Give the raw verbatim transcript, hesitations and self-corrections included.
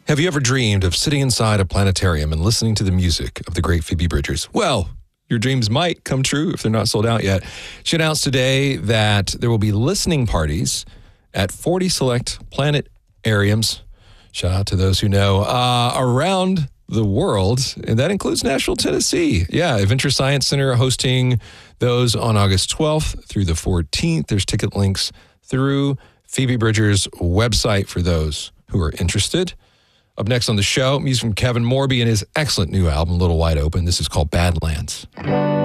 Have you ever dreamed of sitting inside a planetarium and listening to the music of the great Phoebe Bridgers? Well, your dreams might come true if they're not sold out yet. She announced today that there will be listening parties at forty select planetariums. Shout out to those who know, uh, around the world, and that includes Nashville, Tennessee. Yeah, Adventure Science Center hosting those on August twelfth through the fourteenth. There's ticket links through Phoebe Bridgers' website for those who are interested. Up next on the show, music from Kevin Morby and his excellent new album, Little Wide Open. This is called Badlands.